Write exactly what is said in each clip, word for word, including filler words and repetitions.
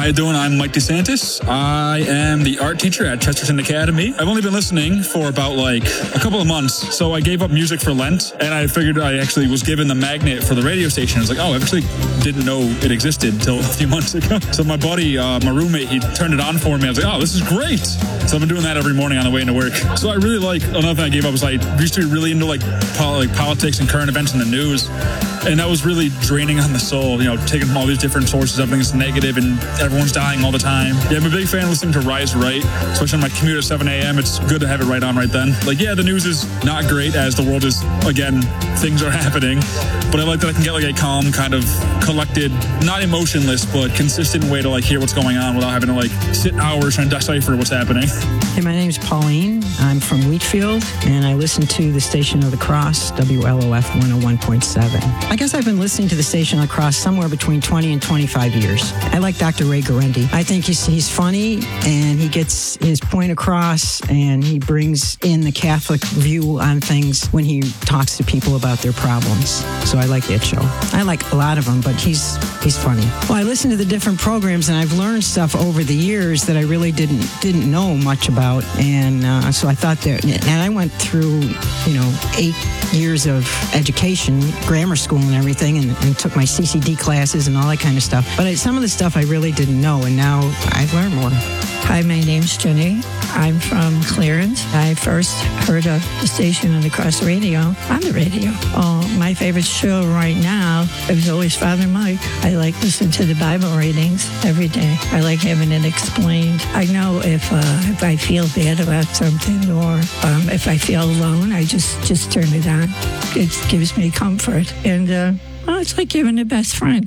How you doing? I'm Mike DeSantis. I am the art teacher at Chesterton Academy. I've only been listening for about like a couple of months, so I gave up music for Lent, and I figured I actually was given the magnet for the radio station. I was like, oh, I actually didn't know it existed until a few months ago. So my buddy, uh, my roommate, he turned it on for me. I was like, oh, this is great. So I've been doing that every morning on the way into work. So I really like, another thing I gave up was I used to be really into like, pol- like politics and current events in the news. And that was really draining on the soul, you know, taking from all these different sources, everything's negative and everyone's dying all the time. Yeah, I'm a big fan of listening to Rise Right, especially on my commute at seven a.m. It's good to have it right on right then. Like, yeah, the news is not great as the world is, again, things are happening. But I like that I can get like a calm, kind of collected, not emotionless, but consistent way to like hear what's going on without having to like sit hours trying to decipher what's happening. Hey, my name's Pauline. I'm from Wheatfield, and I listen to the Station of the Cross, W L O F one oh one point seven. I guess I've been listening to the Station of the Cross somewhere between twenty and twenty-five years. I like Doctor Ray Guarendi. I think he's he's funny, and he gets his point across, and he brings in the Catholic view on things when he talks to people about their problems. So I like that show. I like a lot of them, but he's he's funny. Well, I listen to the different programs, and I've learned stuff over the years that I really didn't didn't know much about, and uh, so I thought that, and I went through, you know, eight years of education, grammar school and everything, and, and took my C C D classes and all that kind of stuff. But I, some of the stuff I really didn't know, and now I've learned more. Hi, my name's Jenny. I'm from Clarence. I first heard of the Station of the Cross radio on the radio. Oh, my favorite show right now, it was always Father Mike. I like listening to the Bible readings every day. I like having it explained. I know if uh, if I feel bad about something, or um, if I feel alone, I just, just turn it on. It gives me comfort. And uh, well, it's like having a best friend.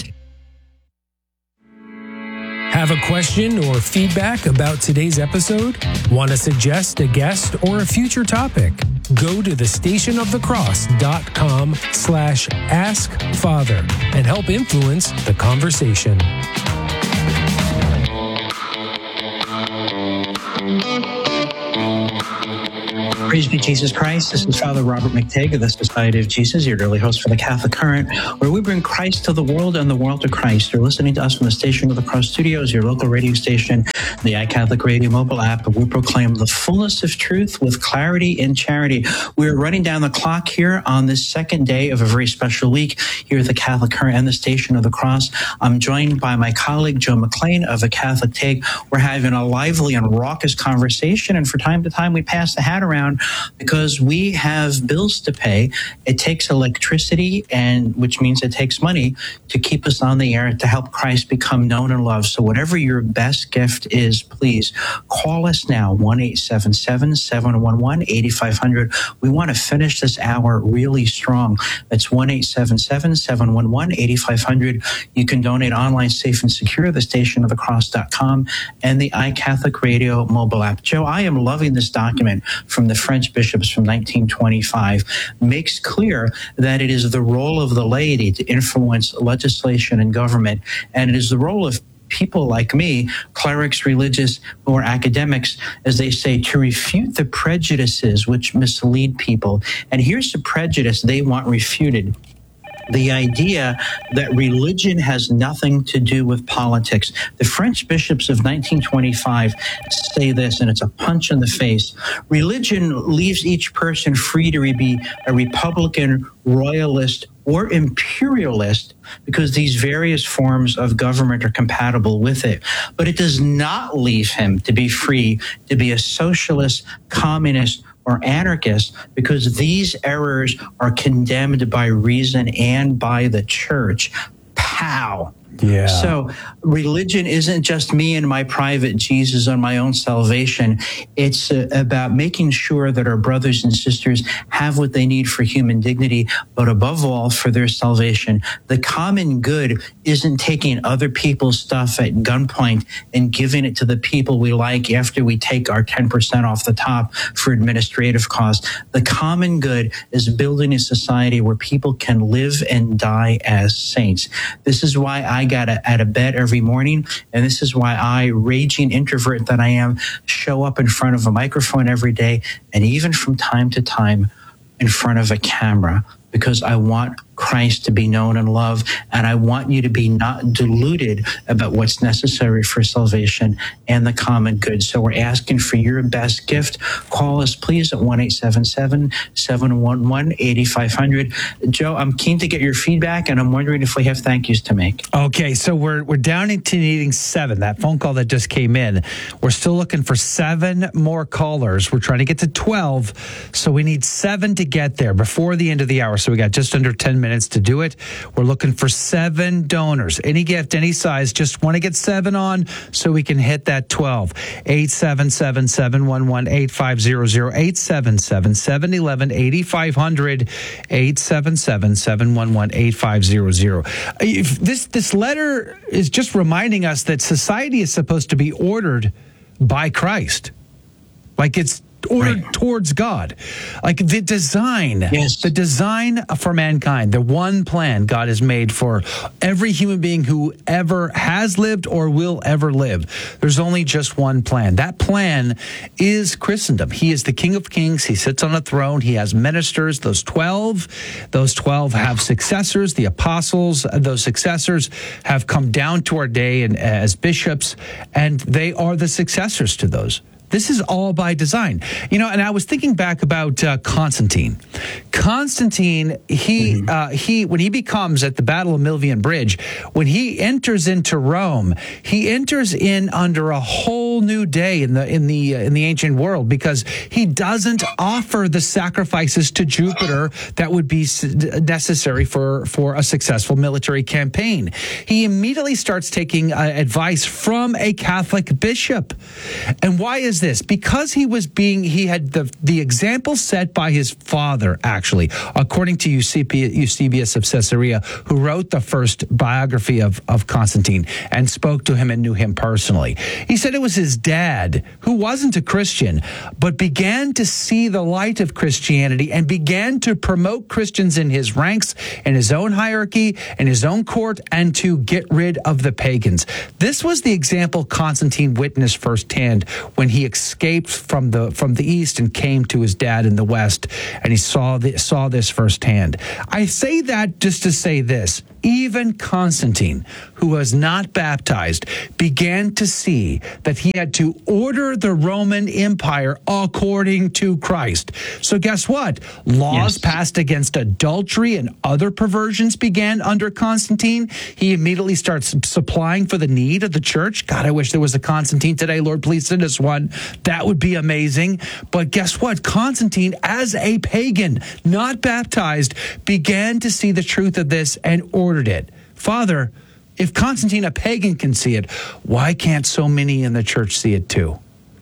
Have a question or feedback about today's episode? Want to suggest a guest or a future topic? Go to the station of the cross dot com slash ask father and help influence the conversation. Praise be Jesus Christ. This is Father Robert McTague of the Society of Jesus, your daily host for the Catholic Current, where we bring Christ to the world and the world to Christ. You're listening to us from the Station of the Cross Studios, your local radio station, the iCatholic Radio mobile app, and we proclaim the fullness of truth with clarity and charity. We're running down the clock here on this second day of a very special week here at the Catholic Current and the Station of the Cross. I'm joined by my colleague, Joe McLean of A Catholic Take. We're having a lively and raucous conversation, and for time to time, we pass the hat around because we have bills to pay. It takes electricity, and which means it takes money to keep us on the air, to help Christ become known and loved. So whatever your best gift is, please call us now, one eight seven seven, seven one one, eight five zero zero. We want to finish this hour really strong. That's one eight seven seven, seven one one, eight five zero zero. You can donate online, safe and secure, the station of the cross dot com and the iCatholic Radio mobile app. Joe, I am loving this document from the French bishops from nineteen twenty-five. Makes clear that it is the role of the laity to influence legislation and government, and it is the role of people like me, clerics, religious, or academics, as they say, to refute the prejudices which mislead people. And here's the prejudice they want refuted: the idea that religion has nothing to do with politics. The French bishops of nineteen twenty-five say this, and it's a punch in the face. Religion leaves each person free to be a Republican, royalist, or imperialist, because these various forms of government are compatible with it. But it does not leave him to be free to be a socialist, communist, or anarchist, because these errors are condemned by reason and by the church. Pow! Yeah. So religion isn't just me and my private Jesus on my own salvation. It's uh, about making sure that our brothers and sisters have what they need for human dignity, but above all, for their salvation. The common good isn't taking other people's stuff at gunpoint and giving it to the people we like after we take our ten percent off the top for administrative costs. The common good is building a society where people can live and die as saints. This is why I got out of bed every morning, and this is why I, raging introvert that I am, show up in front of a microphone every day, and even from time to time in front of a camera, because I want Christ to be known and loved. And I want you to be not deluded about what's necessary for salvation and the common good. So we're asking for your best gift. Call us, please, at one eight seven seven, seven one one, eight five zero zero. Joe, I'm keen to get your feedback, and I'm wondering if we have thank yous to make. Okay, so we're we're down into needing seven. That phone call that just came in, we're still looking for seven more callers. We're trying to get to twelve, so we need seven to get there before the end of the hour. So we got just under ten minutes to do it. We're looking for seven donors. Any gift, any size, just want to get seven on so we can hit that twelve. eight seven seven, seven one one, eight five zero zero, eight seven seven, seven one one, eight five zero zero, eight seven seven, seven one one, eight five zero zero. This, this letter is just reminding us that society is supposed to be ordered by Christ. Like it's ordered right towards God. Like the design, yes. the design for mankind, the one plan God has made for every human being who ever has lived or will ever live. There's only just one plan. That plan is Christendom. He is the King of Kings. He sits on a throne. He has ministers, those twelve. Those twelve have successors, the apostles. Those successors have come down to our day and as bishops, and they are the successors to those. This is all by design. You know, and I was thinking back about uh, Constantine. Constantine, he, mm-hmm. uh, he, when he becomes at the Battle of Milvian Bridge, when he enters into Rome, he enters in under a whole new day in the in the uh, in the ancient world, because he doesn't offer the sacrifices to Jupiter that would be necessary for for a successful military campaign. He immediately starts taking uh, advice from a Catholic bishop. And why is this? Because he was being, he had the, the example set by his father, actually, according to Eusebius of Caesarea, who wrote the first biography of, of Constantine and spoke to him and knew him personally. He said it was his dad, who wasn't a Christian, but began to see the light of Christianity and began to promote Christians in his ranks, in his own hierarchy, in his own court, and to get rid of the pagans. This was the example Constantine witnessed firsthand when he escaped from the from the east and came to his dad in the west, and he saw the, saw this firsthand. I say that just to say this: even Constantine, who was not baptized, began to see that he had to order the Roman Empire according to Christ. So guess what? Laws yes. passed against adultery and other perversions began under Constantine. He immediately starts supplying for the need of the church. God, I wish there was a Constantine today. Lord, please send us one. That would be amazing. But guess what? Constantine, as a pagan, not baptized, began to see the truth of this and ordered it. Father, if Constantine, a pagan, can see it, why can't so many in the church see it too?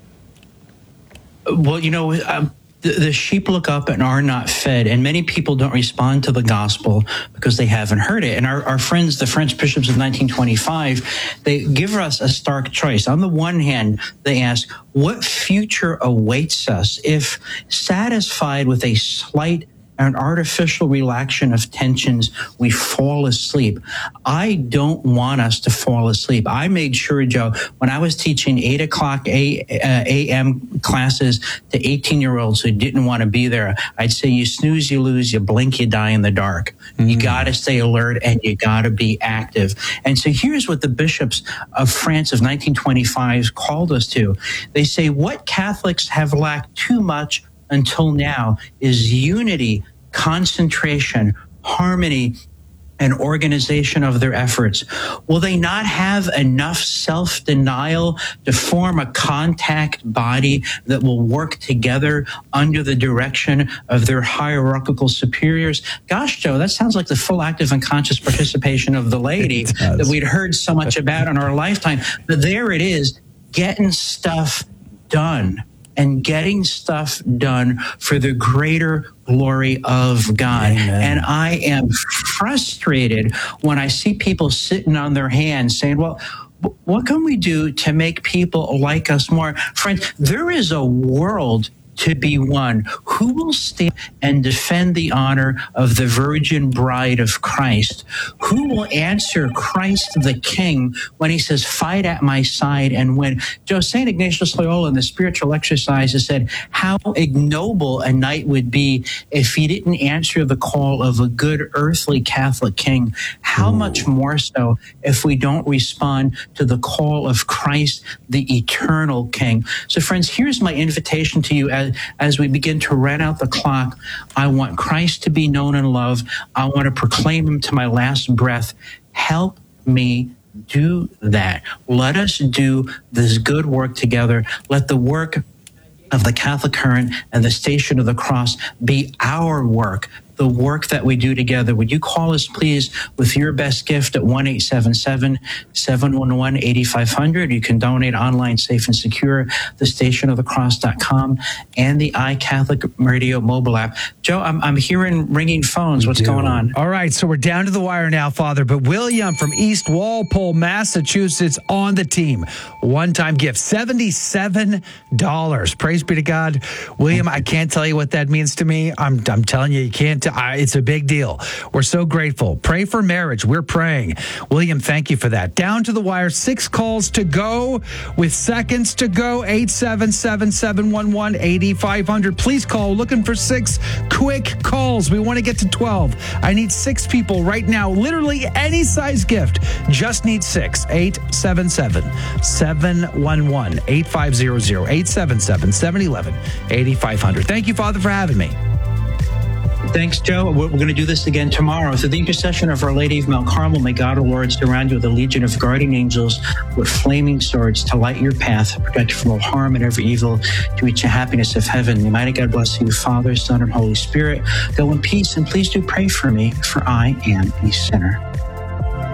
Well, you know, um, the, the sheep look up and are not fed, and many people don't respond to the gospel because they haven't heard it. And our, our friends, the French bishops of nineteen twenty-five, they give us a stark choice. On the one hand, they ask, what future awaits us if, satisfied with a slight an artificial relaxation of tensions, we fall asleep? I don't want us to fall asleep. I made sure, Joe, when I was teaching eight o'clock a m classes to eighteen-year-olds who didn't want to be there, I'd say, you snooze, you lose, you blink, you die in the dark. Mm-hmm. You got to stay alert and you got to be active. And so here's what the bishops of France of nineteen twenty-five called us to. They say, what Catholics have lacked too much until now is unity, concentration, harmony, and organization of their efforts. Will they not have enough self-denial to form a contact body that will work together under the direction of their hierarchical superiors? Gosh, Joe, that sounds like the full active and conscious participation of the laity that we'd heard so much about in our lifetime. But there it is, getting stuff done. And getting stuff done for the greater glory of God. Amen. And I am frustrated when I see people sitting on their hands saying, well, what can we do to make people like us more? Friends, there is a world to be won? Who will stand and defend the honor of the virgin bride of Christ? Who will answer Christ the King when he says, fight at my side and win? Joe, Saint Ignatius Loyola in the Spiritual Exercises said how ignoble a knight would be if he didn't answer the call of a good earthly Catholic king. How much more so if we don't respond to the call of Christ, the eternal King? So friends, here's my invitation to you as, as we begin to run out the clock. I want Christ to be known and loved. I want to proclaim him to my last breath. Help me do that. Let us do this good work together. Let the work of the Catholic Current and the Station of the Cross be our work, the work that we do together. Would you call us, please, with your best gift at one eight seven seven, seven one one, eight five zero zero. You can donate online, safe and secure, the station of the cross dot com and the iCatholic Radio mobile app. Joe, I'm, I'm hearing ringing phones. What's going on? All right, so we're down to the wire now, Father, but William from East Walpole, Massachusetts on the team. One-time gift, seventy-seven dollars. Praise be to God. William, I can't tell you what that means to me. I'm, I'm telling you, you can't. I, it's a big deal. We're so grateful. Pray for marriage. We're praying. William, thank you for that. Down to the wire, six calls to go with seconds to go. eight seven seven, seven one one, eight five zero zero. Please call. Looking for six quick calls. We want to get to twelve. I need six people right now. Literally any size gift. Just need six. eight seven seven, seven one one, eight five zero zero. eight seven seven, seven one one, eight five zero zero. Thank you, Father, for having me. Thanks, Joe. We're going to do this again tomorrow. Through the intercession of Our Lady of Mount Carmel, may God, our Lord, surround you with a legion of guardian angels with flaming swords to light your path, protect you from all harm and every evil, to reach the happiness of heaven. May mighty God bless you, Father, Son, and Holy Spirit. Go in peace, and please do pray for me, for I am a sinner.